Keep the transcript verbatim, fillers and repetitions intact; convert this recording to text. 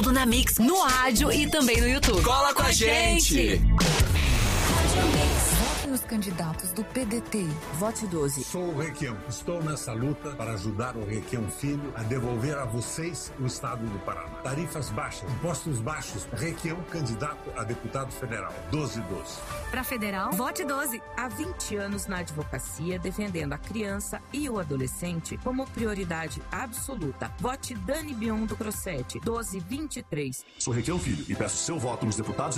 vivo na Mix, no rádio e também no YouTube. Cola com a gente! Votem os candidatos do P D T. Vote doze. Sou o Requião. Estou nessa luta para ajudar o Requião Filho a devolver a vocês o estado do Paraná. Tarifas baixas, impostos baixos. Requião, candidato a deputado federal. doze doze. Para federal, vote doze. Há vinte anos na advocacia, defendendo a criança e o adolescente como prioridade absoluta. Vote Dani Bion do Crosete, doze vinte e três. Sou Requião Filho e peço seu voto nos deputados